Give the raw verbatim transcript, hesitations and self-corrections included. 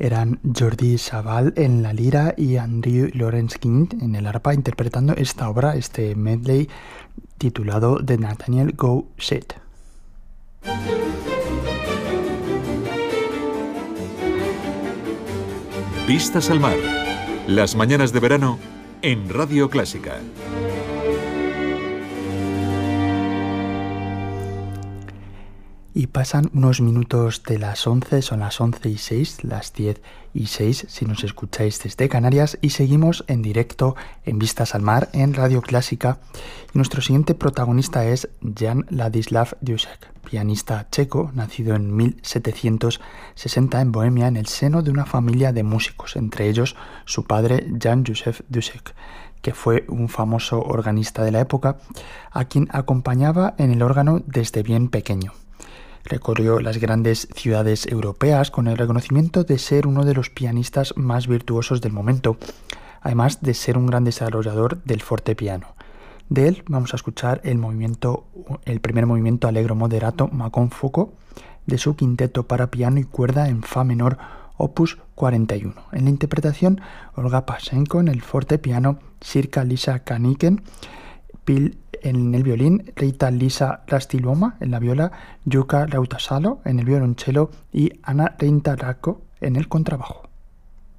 Eran Jordi Savall en la lira y Andrew Lawrence King en el arpa interpretando esta obra, este medley titulado The Nathaniel Go Set. Vistas al mar. Las mañanas de verano en Radio Clásica. Y pasan unos minutos de las once, son las once y seis, las diez y seis si nos escucháis desde Canarias, y seguimos en directo en Vistas al Mar en Radio Clásica. Y nuestro siguiente protagonista es Jan Ladislav Dušek, pianista checo, nacido en mil setecientos sesenta en Bohemia en el seno de una familia de músicos, entre ellos su padre Jan Józef Dušek, que fue un famoso organista de la época, a quien acompañaba en el órgano desde bien pequeño. Recorrió las grandes ciudades europeas con el reconocimiento de ser uno de los pianistas más virtuosos del momento, además de ser un gran desarrollador del fortepiano. De él vamos a escuchar el movimiento, el primer movimiento allegro moderato ma con fuoco de su quinteto para piano y cuerda en fa menor, opus cuarenta y uno. En la interpretación, Olga Paschenko en el fortepiano, Sirka Lisa Kaniken Pil en el violín, Rita Lisa Rastiloma en la viola, Jukka Rautasalo en el violonchelo y Anna Rintarako en el contrabajo.